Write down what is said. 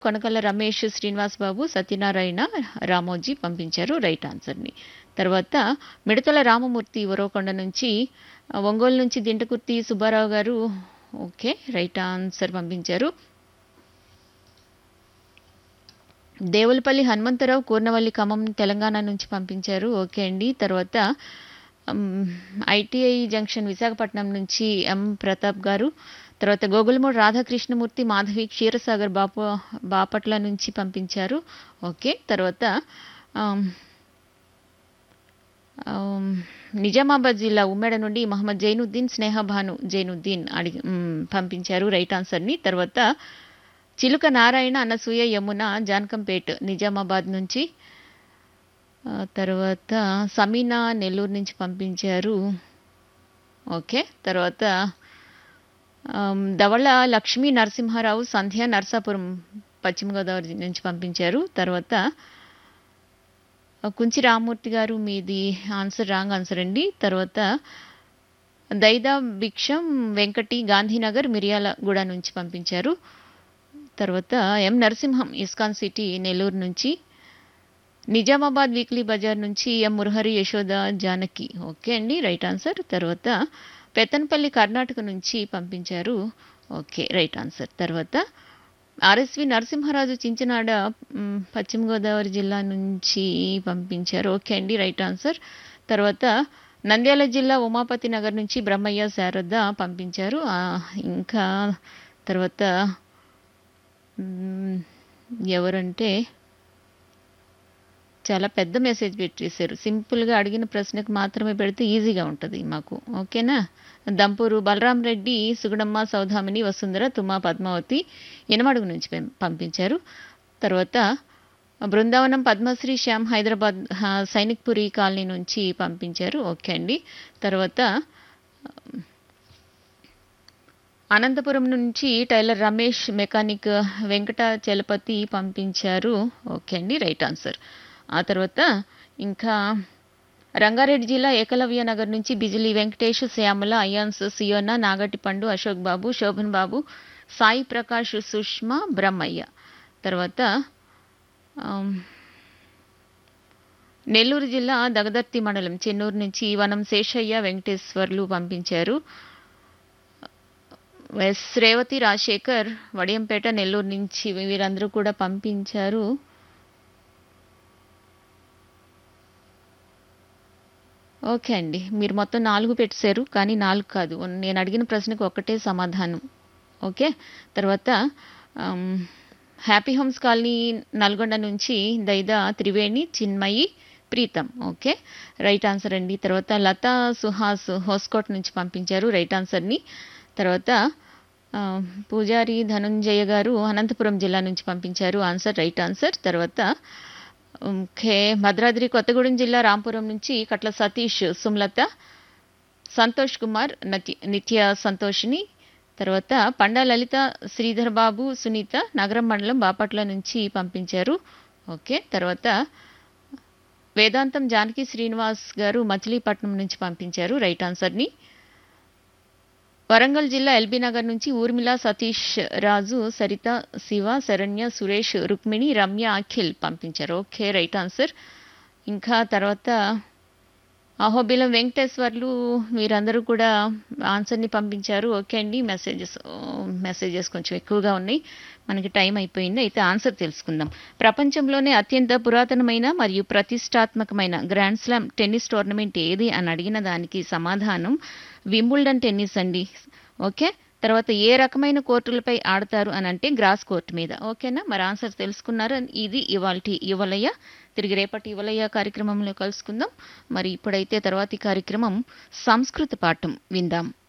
కొనకళ్ళ రమేష్, శ్రీనివాస్ బాబు, సత్యనారాయణ, రామోజీ పంపించారు రైట్ ఆన్సర్‌ని. తర్వాత మిడతల రామమూర్తి ఉరవకొండ నుంచి, ఒంగోలు నుంచి దింటకుర్తి సుబ్బారావు గారు ఓకే. రైట్ ఆన్సర్ పంపించారు. దేవులపల్లి హనుమంతరావు కూర్నవల్లి ఖమ్మం తెలంగాణ నుంచి పంపించారు. ఓకే అండి. తర్వాత హ్మ్, ఐటీఐ జంక్షన్ విశాఖపట్నం నుంచి ఎం ప్రతాప్ గారు. తర్వాత గోగులమూడి రాధాకృష్ణమూర్తి, మాధవి క్షీరసాగర్ బాపట్ల నుంచి పంపించారు. ఓకే. తర్వాత ఆమ్, ఆమ్, నిజామాబాద్ జిల్లా ఉమ్మేడ నుండి మహమ్మద్ జైనుద్దీన్, స్నేహభాను జైనుద్దీన్ పంపించారు రైట్ ఆన్సర్‌ని. తర్వాత చిలుక నారాయణ, అనసూయ, యమున జానకంపేట్ నిజామాబాద్ నుంచి. తర్వాత సమీనా నెల్లూరు నుంచి పంపించారు. ఓకే. తర్వాత ధవళ లక్ష్మీ నరసింహారావు, సంధ్య నర్సాపురం పశ్చిమ గోదావరి నుంచి పంపించారు. తర్వాత కుంచి రామ్మూర్తి గారు మీది ఆన్సర్ రాంగ్ ఆన్సర్ అండి. తర్వాత దైదా భిక్షం వెంకటి గాంధీనగర్ మిర్యాలగూడ నుంచి పంపించారు. తర్వాత ఎం నరసింహం ఇస్కాన్ సిటీ నెల్లూరు నుంచి. నిజామాబాద్ వీక్లీ బజార్ నుంచి ఎం మురహరి, యశోద, జానకి ఓకే అండి రైట్ ఆన్సర్. తర్వాత పెత్తనపల్లి కర్ణాటక నుంచి పంపించారు. Okay right answer. తర్వాత ఆర్ఎస్వి నరసింహరాజు చించనాడ పశ్చిమ గోదావరి జిల్లా నుంచి పంపించారు. ఓకే అండి రైట్ ఆన్సర్. తర్వాత నంద్యాల జిల్లా ఉమాపతి నగర్ నుంచి బ్రహ్మయ్య, శారద పంపించారు. ఇంకా తర్వాత ఎవరంటే చాలా పెద్ద మెసేజ్ పెట్టేశారు. సింపుల్గా అడిగిన ప్రశ్నకు మాత్రమే పెడితే ఈజీగా ఉంటుంది మాకు. ఓకేనా. దంపూరు బలరాం రెడ్డి, సుగుణమ్మ, సౌధామిని, వసుంధర, తుమ్మా, పద్మావతి ఎనమడుగు నుంచి పంపించారు. తర్వాత బృందావనం పద్మశ్రీ శ్యామ్ హైదరాబాద్ సైనిక్పురి కాలనీ నుంచి పంపించారు. ఓకే అండి. తర్వాత అనంతపురం నుంచి టైలర్ రమేష్, మెకానిక్ వెంకట చలపతి పంపించారు. ఓకే అండి రైట్ ఆన్సర్. ఆ తర్వాత ఇంకా రంగారెడ్డి జిల్లా ఏకలవ్య నగర్ నుంచి బిజిలీ వెంకటేష్, శ్యామల, అయాన్స్, సియోనా, నాగటి పండు, అశోక్ బాబు, శోభన్ బాబు, సాయి ప్రకాష్, సుష్మా, బ్రహ్మయ్య. తర్వాత నెల్లూరు జిల్లా దగదర్తి మండలం చెన్నూరు నుంచి వనం శేషయ్య, వెంకటేశ్వర్లు పంపించారు. ఎస్ రేవతి, రాజశేఖర్ వడియంపేట నెల్లూరు నుంచి వీరందరూ కూడా పంపించారు. ఓకే అండి. మీరు మొత్తం 4 పెట్టేశారు, కానీ 4 కాదు. నేను అడిగిన ప్రశ్నకు ఒక్కటే సమాధానం. ఓకే. తర్వాత హ్యాపీ హోమ్స్ కాలనీ నల్గొండ నుంచి Daida Triveni, Chinmayi, Pritam okay right answer అండి. తర్వాత లతా సుహాస్ హోస్కోట్ నుంచి పంపించారు రైట్ ఆన్సర్ని. తర్వాత పూజారి ధనుంజయ గారు అనంతపురం జిల్లా నుంచి పంపించారు ఆన్సర్ రైట్ ఆన్సర్. తర్వాత ఓకే భద్రాద్రి కొత్తగూడెం జిల్లా రాంపురం నుంచి కట్ల సతీష్, సుమలత, సంతోష్ కుమార్, నిత్య సంతోషిని. తర్వాత పండా లలిత, శ్రీధర్ బాబు, సునీత నగరం మండలం బాపట్ల నుంచి పంపించారు. ఓకే. తర్వాత వేదాంతం జానకి శ్రీనివాస్ గారు మచిలీపట్నం నుంచి పంపించారు రైట్ ఆన్సర్ని. వరంగల్ జిల్లా ఎల్బీ నగర్ నుంచి ఊర్మిళ, సతీష్ రాజు, సరిత, శివ, శరణ్య, సురేష్, రుక్మిణి, రమ్య, అఖిల్ పంపించారు. Okay right answer. ఇంకా తర్వాత అహోబిలం వెంకటేశ్వర్లు మీరందరూ కూడా ఆన్సర్ని పంపించారు. ఓకే అండి. మెసేజెస్ కొంచెం ఎక్కువగా ఉన్నాయి, మనకి టైం అయిపోయింది. అయితే ఆన్సర్ తెలుసుకుందాం. ప్రపంచంలోనే అత్యంత పురాతనమైన మరియు ప్రతిష్టాత్మకమైన గ్రాండ్ స్లామ్ టెన్నిస్ టోర్నమెంట్ ఏది అని అడిగిన దానికి సమాధానం వింబుల్డన్ టెన్నిస్ అండి. ఓకే. తర్వాత ఏ రకమైన కోర్టులపై ఆడతారు అని అంటే గ్రాస్ కోర్టు మీద. ఓకేనా. మరి ఆన్సర్ తెలుసుకున్నారు. ఇది ఇవాల్టి యువలయ. తిరిగి రేపటి యువలయ కార్యక్రమంలో కలుసుకుందాం. మరి ఇప్పుడైతే తర్వాతి కార్యక్రమం సంస్కృత పాఠం విందాం.